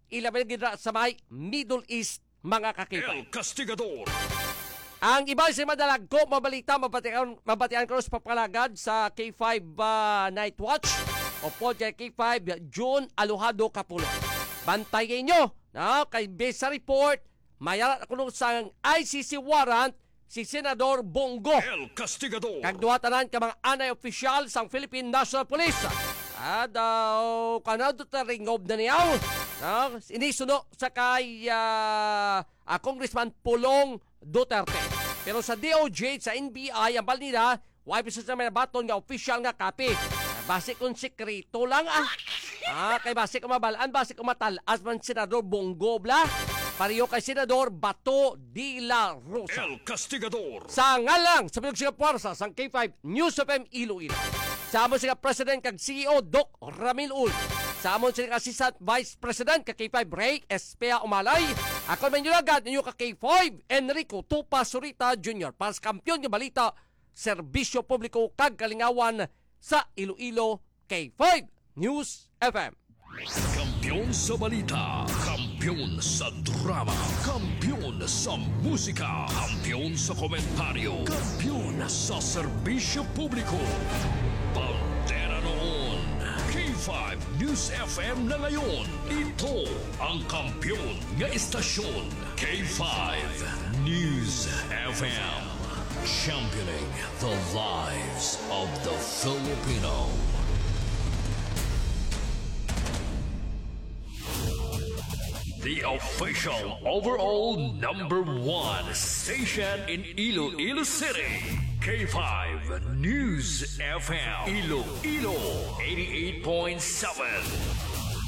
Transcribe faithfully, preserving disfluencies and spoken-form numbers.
ilaban gina sa may Middle East, mga kakipay. El Castigador. Ang iba sa madalag ko, mabalita, mabatian, mabatian ko sa papalagad sa K five uh, Night Watch o po K five June Alojado Kapulo. Bantayin nyo, no? Kay base sa report, mayarat ako nung sa I C C warrant si Senador Bongo. El Castigador. Kagduhatanan ka mga anay official sang Philippine National Police. At daw, uh, kanado ta ringob na niyaw. No? Inisuno sa kay uh, uh, Congressman Pulong Duterte. Pero sa D O J, sa N B I, ang bal nila, why bisa sa mga baton nga official nga kapi. Base kung sekreto lang ah. Ah, kay base kumabalaan, base kumatalas man Senador Bongo bla. Pariyo kay Senador Bato de la Rosa. El Castigador. Sa ngalang, sa pinag siya puwersa, sa K five News of M Iloilo. Sa amon siya President kag C E O Doc Ramil Ul. Sa amon siya Assistant Vice President kag K five Ray Espea Umalay. Ako man yun agad ninyo kag K five Enrico Tupa Surita Junior Para sa kampiyon ng balita, serbisyo publiko kag kalingawan sa Iloilo, K five News F M. Kampiyon sa balita, kampiyon sa drama, kampiyon sa musika, kampiyon sa komentaryo, kampiyon sa serbisyo publiko. Pantera noon, K five News F M na ngayon. Ito ang kampiyon nga istasyon, K five News F M. Championing the lives of the Filipino. The official overall number one station in Iloilo City. K five News F M. Iloilo eighty-eight point seven.